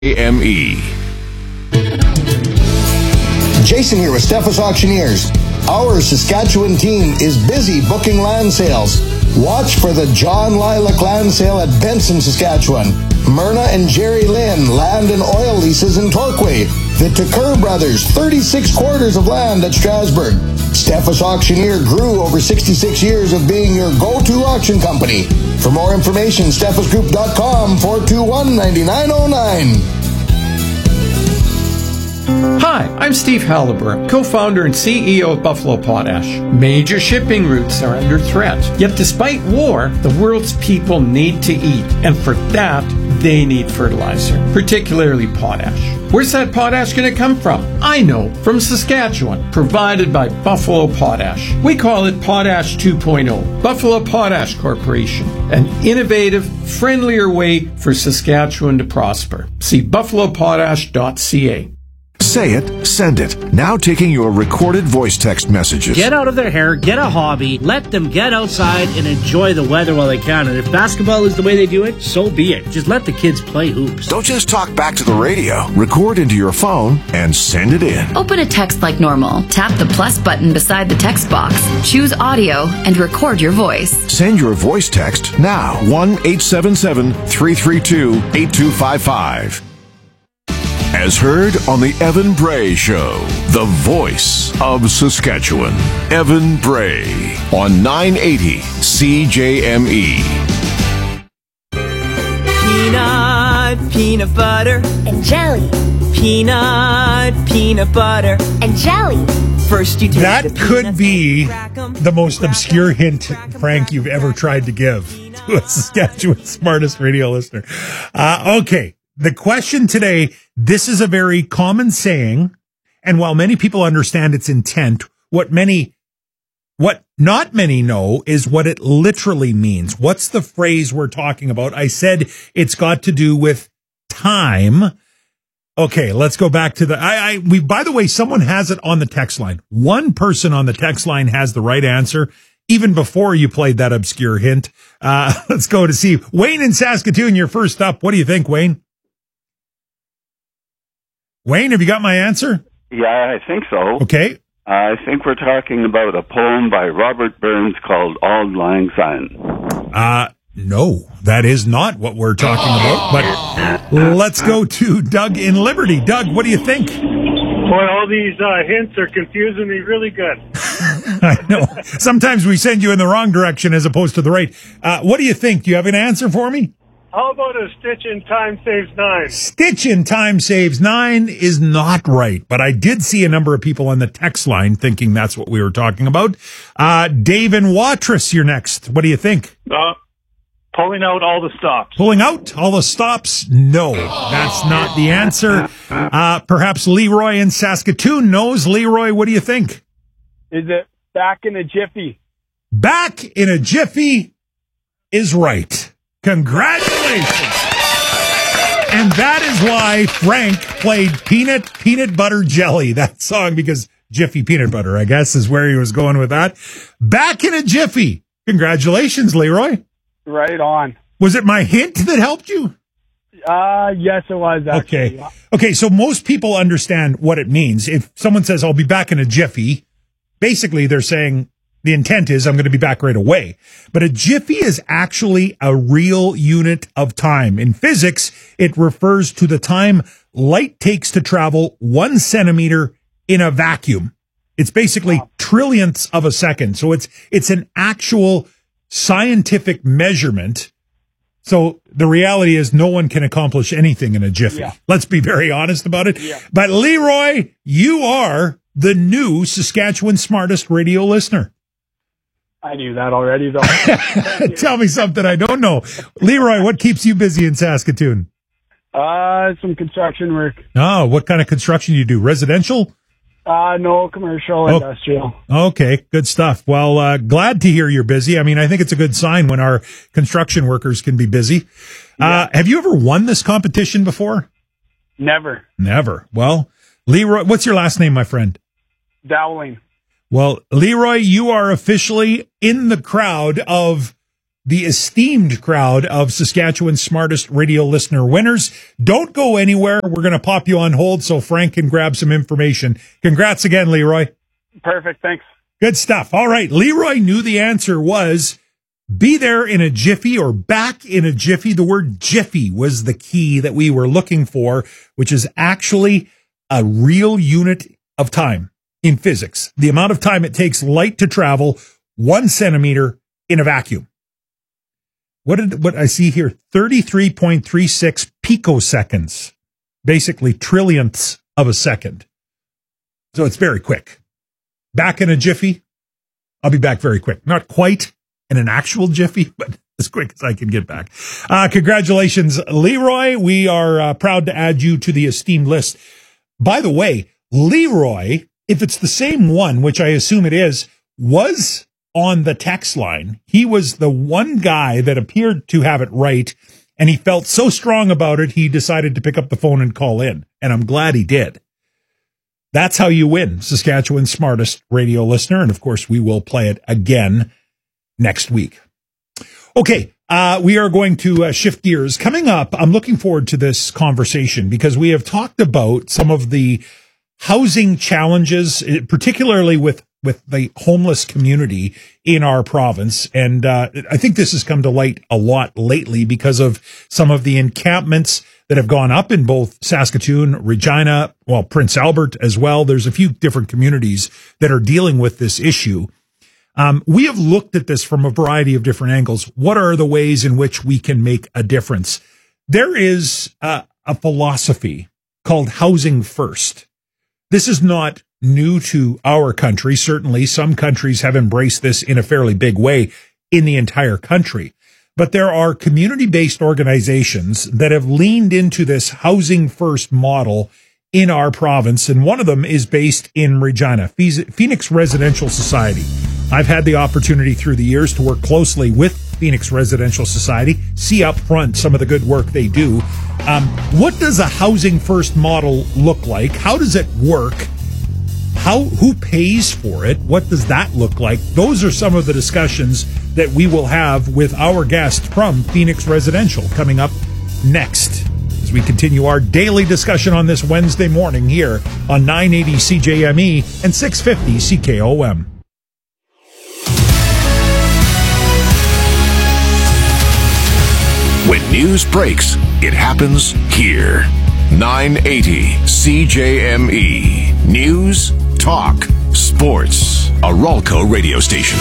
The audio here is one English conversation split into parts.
CJME. Jason here with Steffes Auctioneers. Our Saskatchewan team is busy booking land sales. Watch for the John Lilac Land Sale at Benson, Saskatchewan. Myrna and Jerry Lynn land and oil leases in Torquay. The Tucker Brothers, 36 quarters of land at Strasbourg. Steffes Auctioneer grew over 66 years of being your go-to auction company. For more information, steffesgroup.com, 421-9909. Hi, I'm Steve Halliburton, co-founder and CEO of Buffalo Potash. Major shipping routes are under threat. Yet despite war, the world's people need to eat. And for that, they need fertilizer, particularly potash. Where's that potash going to come from? I know, from Saskatchewan, provided by Buffalo Potash. We call it Potash 2.0. Buffalo Potash Corporation, an innovative, friendlier way for Saskatchewan to prosper. See buffalopotash.ca. Say it, send it. Now taking your recorded voice text messages. Get out of their hair, get a hobby, let them get outside and enjoy the weather while they can. And if basketball is the way they do it, so be it. Just let the kids play hoops. Don't just talk back to the radio. Record into your phone and send it in. Open a text like normal. Tap the plus button beside the text box. Choose audio and record your voice. Send your voice text now. 1-877-332-8255. As heard on the Evan Bray Show, the voice of Saskatchewan. Evan Bray on 980 CJME. Peanut butter, and jelly. Peanut butter, and jelly. First you take that could be the most obscure hint, Frank, you've ever tried to give to a Saskatchewan smartest radio listener. Okay. The question today, this is a very common saying, and while many people understand its intent, what not many know is what it literally means. What's the phrase we're talking about? I said it's got to do with time. Okay, let's go back to by the way, someone has it on the text line. One person on the text line has the right answer, even before you played that obscure hint. Let's go to see Wayne in Saskatoon. You're first up. What do you think, Wayne? Wayne, have you got my answer? Yeah, I think so. Okay. I think we're talking about a poem by Robert Burns called Auld Lang Syne. No, that is not what we're talking about, but let's go to Doug in Liberty. Doug, what do you think? Boy, all these hints are confusing me really good. I know. Sometimes we send you in the wrong direction as opposed to the right. What do you think? Do you have an answer for me? How about a stitch in time saves 9? Stitch in time saves 9 is not right, but I did see a number of people on the text line thinking that's what we were talking about. Dave and Watrous, you're next. What do you think? Pulling out all the stops. Pulling out all the stops? No, that's not the answer. Perhaps Leroy in Saskatoon knows. Leroy, what do you think? Is it back in a jiffy? Back in a jiffy is right. Congratulations. And that is why Frank played Peanut Butter Jelly, that song, because Jiffy Peanut Butter, I guess, is where he was going with that. Back in a Jiffy. Congratulations, Leroy. Right on. Was it my hint that helped you? Yes, it was, actually. Okay, so most people understand what it means. If someone says, I'll be back in a Jiffy, basically they're saying, the intent is I'm going to be back right away. But a jiffy is actually a real unit of time. In physics, it refers to the time light takes to travel 1 centimeter in a vacuum. It's basically trillionths of a second. So it's an actual scientific measurement. So the reality is no one can accomplish anything in a jiffy. Yeah. Let's be very honest about it. Yeah. But Leroy, you are the new Saskatchewan smartest radio listener. I knew that already, though. Tell me something I don't know. Leroy, what keeps you busy in Saskatoon? Some construction work. Oh, what kind of construction do you do? Residential? No, commercial, industrial. Okay, good stuff. Well, glad to hear you're busy. I mean, I think it's a good sign when our construction workers can be busy. Yeah. Have you ever won this competition before? Never. Never. Well, Leroy, what's your last name, my friend? Dowling. Well, Leroy, you are officially in the crowd of the esteemed crowd of Saskatchewan's smartest radio listener winners. Don't go anywhere. We're going to pop you on hold so Frank can grab some information. Congrats again, Leroy. Perfect. Thanks. Good stuff. All right. Leroy knew the answer was be there in a jiffy or back in a jiffy. The word jiffy was the key that we were looking for, which is actually a real unit of time in physics. The amount of time it takes light to travel 1 centimeter in a vacuum. What I see here, 33.36 picoseconds, basically trillionths of a second. So it's very quick. Back in a jiffy. I'll be back very quick. Not quite in an actual jiffy, but as quick as I can get back. Congratulations, Leroy. We are proud to add you to the esteemed list. By the way, Leroy, if it's the same one, which I assume it is, was on the text line. He was the one guy that appeared to have it right, and he felt so strong about it, he decided to pick up the phone and call in, and I'm glad he did. That's how you win Saskatchewan's smartest radio listener. And of course, we will play it again next week. Okay. We are going to shift gears. Coming up, I'm looking forward to this conversation because we have talked about some of the housing challenges, particularly with the homeless community in our province. And I think this has come to light a lot lately because of some of the encampments that have gone up in both Saskatoon, Regina, well, Prince Albert as well. There's a few different communities that are dealing with this issue. We have looked at this from a variety of different angles. What are the ways in which we can make a difference? There is a philosophy called housing first. This is not new to our country. Certainly, some countries have embraced this in a fairly big way in the entire country. But there are community-based organizations that have leaned into this housing first model in our province, and one of them is based in Regina, Phoenix Residential Society. I've had the opportunity through the years to work closely with Phoenix Residential Society, see up front some of the good work they do. What does a housing first model look like? How does it work? Who pays for it? What does that look like? Those are some of the discussions that we will have with our guest from Phoenix Residential coming up next as we continue our daily discussion on this Wednesday morning here on 980 CJME and 650 CKOM. When news breaks, it happens here. 980 CJME. News, talk, sports. A Ralco radio station.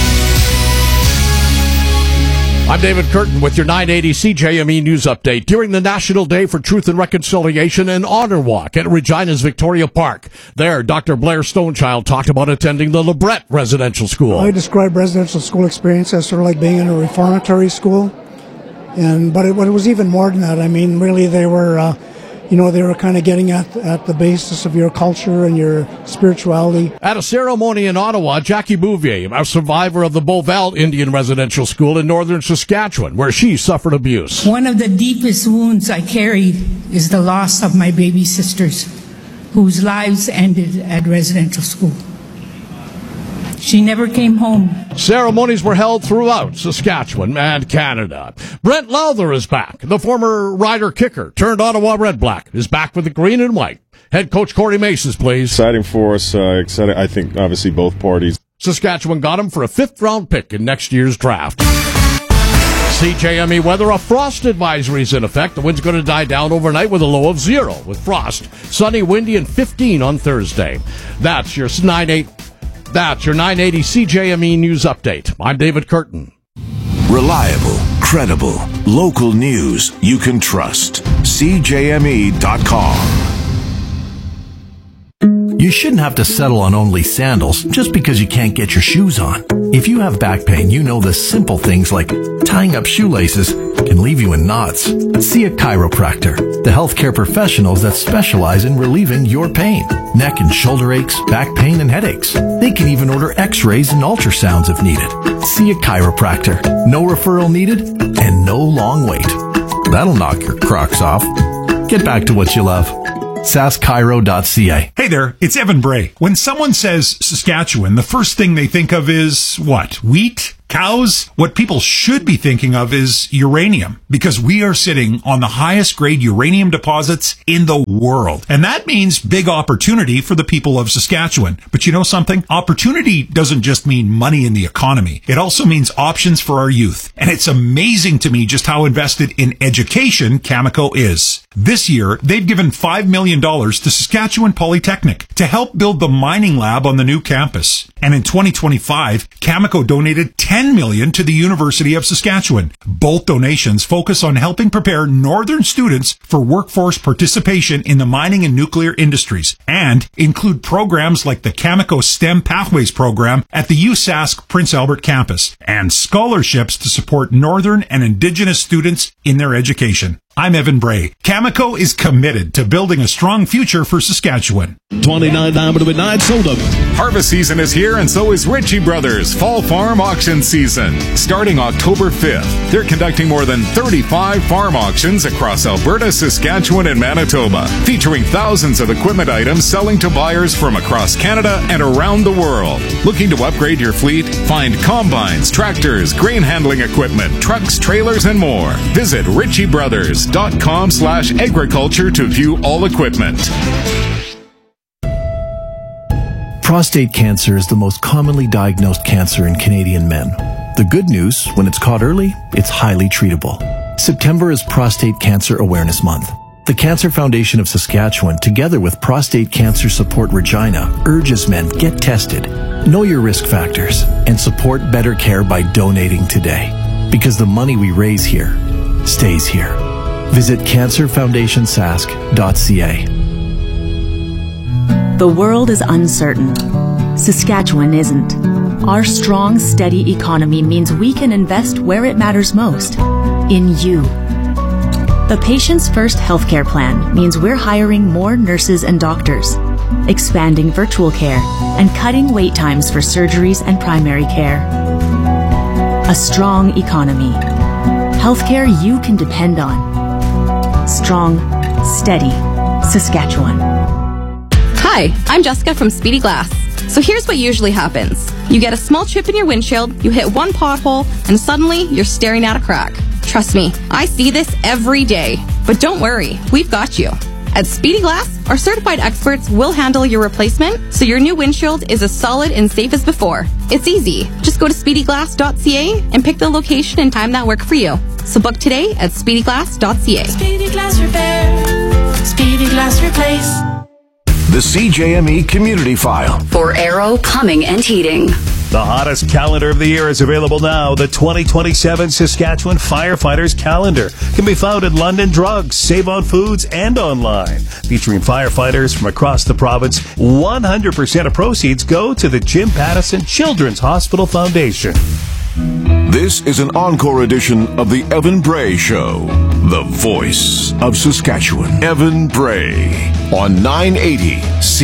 I'm David Curtin with your 980 CJME News Update. During the National Day for Truth and Reconciliation and Honor Walk at Regina's Victoria Park. There, Dr. Blair Stonechild talked about attending the LeBret Residential School. I describe residential school experience as sort of like being in a reformatory school. But it was even more than that. I mean, really, they were, they were kind of getting at the basis of your culture and your spirituality. At a ceremony in Ottawa, Jackie Bouvier, a survivor of the Beauval Indian Residential School in northern Saskatchewan, where she suffered abuse. One of the deepest wounds I carried is the loss of my baby sisters, whose lives ended at residential school. She never came home. Ceremonies were held throughout Saskatchewan and Canada. Brent Lowther is back. The former Rider kicker turned Ottawa Red Black is back with the green and white. Head coach Corey Maces, please. Exciting for us. Exciting, I think, obviously, both parties. Saskatchewan got him for a 5th-round pick in next year's draft. CJME weather, a frost advisory is in effect. The wind's going to die down overnight with a low of 0 with frost. Sunny, windy, and 15 on Thursday. That's your 980 CJME News Update. I'm David Curtin. Reliable, credible, local news you can trust. CJME.com. You shouldn't have to settle on only sandals just because you can't get your shoes on. If you have back pain, you know the simple things like tying up shoelaces can leave you in knots. See a chiropractor, the healthcare professionals that specialize in relieving your pain. Neck and shoulder aches, back pain, and headaches. They can even order x-rays and ultrasounds if needed. See a chiropractor. No referral needed and no long wait. That'll knock your Crocs off. Get back to what you love. SaskChiro.ca. Hey there, it's Evan Bray. When someone says Saskatchewan, the first thing they think of is what? Wheat? cows. What people should be thinking of is uranium, because we are sitting on the highest grade uranium deposits in the world. And that means big opportunity for the people of Saskatchewan. But you know something? Opportunity doesn't just mean money in the economy. It also means options for our youth. And it's amazing to me just how invested in education Cameco is. This year, they've given $5 million to Saskatchewan Polytechnic to help build the mining lab on the new campus. And in 2025, Cameco donated $10 million to the University of Saskatchewan. Both donations focus on helping prepare northern students for workforce participation in the mining and nuclear industries, and include programs like the Cameco STEM Pathways program at the USask Prince Albert campus, and scholarships to support northern and indigenous students in their education. I'm Evan Bray. Cameco is committed to building a strong future for Saskatchewan. $29.99 sold up. Harvest season is here, and so is Ritchie Brothers Fall Farm Auction Season. Starting October 5th, they're conducting more than 35 farm auctions across Alberta, Saskatchewan, and Manitoba, featuring thousands of equipment items selling to buyers from across Canada and around the world. Looking to upgrade your fleet? Find combines, tractors, grain handling equipment, trucks, trailers, and more. Visit ritchiebrothers.com/agriculture to view all equipment. Prostate cancer is the most commonly diagnosed cancer in Canadian men. The good news, when it's caught early, it's highly treatable. September is Prostate Cancer Awareness Month. The Cancer Foundation of Saskatchewan, together with Prostate Cancer Support Regina, urges men get tested, know your risk factors, and support better care by donating today. Because the money we raise here stays here. Visit cancerfoundationsask.ca. The world is uncertain. Saskatchewan isn't. Our strong, steady economy means we can invest where it matters most, in you. The Patients First healthcare plan means we're hiring more nurses and doctors, expanding virtual care, and cutting wait times for surgeries and primary care. A strong economy. Healthcare you can depend on. Strong, steady, Saskatchewan. Hi, I'm Jessica from Speedy Glass. So here's what usually happens. You get a small chip in your windshield, you hit one pothole, and suddenly you're staring at a crack. Trust me, I see this every day. But don't worry, we've got you. At Speedy Glass, our certified experts will handle your replacement, so your new windshield is as solid and safe as before. It's easy. Just go to speedyglass.ca and pick the location and time that work for you. So book today at speedyglass.ca. Speedy Glass Repair. Speedy Glass Replace. The CJME Community File. For Aero Plumbing and Heating. The hottest calendar of the year is available now. The 2027 Saskatchewan Firefighters Calendar can be found at London Drugs, Save On Foods, and online. Featuring firefighters from across the province, 100% of proceeds go to the Jim Pattison Children's Hospital Foundation. This is an encore edition of The Evan Bray Show, the voice of Saskatchewan. Evan Bray on 980 C.